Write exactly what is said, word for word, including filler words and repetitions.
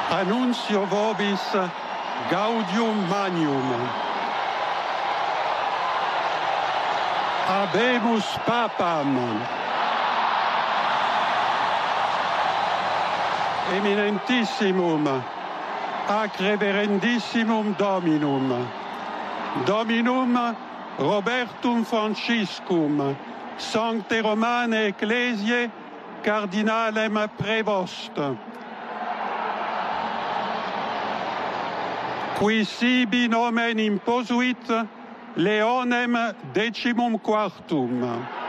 Annuncio vobis gaudium magnum. Habemus papam. Eminentissimum ac reverendissimum Dominum, Dominum Robertum Franciscum, Sancte Romane Ecclesiae Cardinalem Prevost, qui sibi nomen imposuit Leonem decimum quartum.